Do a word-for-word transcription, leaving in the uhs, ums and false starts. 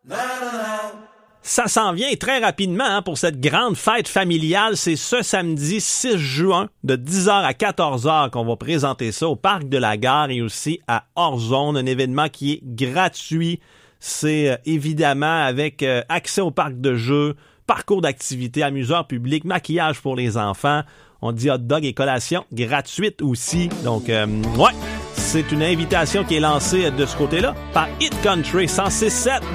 Ça s'en vient très rapidement hein, pour cette grande fête familiale. C'est ce samedi six juin de dix heures à quatorze heures qu'on va présenter ça au Parc de la Gare et aussi à Hors-Zone, un événement qui est gratuit. C'est euh, évidemment avec euh, accès au parc de jeux, parcours d'activités, amuseurs publics, maquillage pour les enfants. On dit hot dog et collation gratuite aussi. Donc, euh, ouais, c'est une invitation qui est lancée de ce côté-là par Hit Country cent six sept.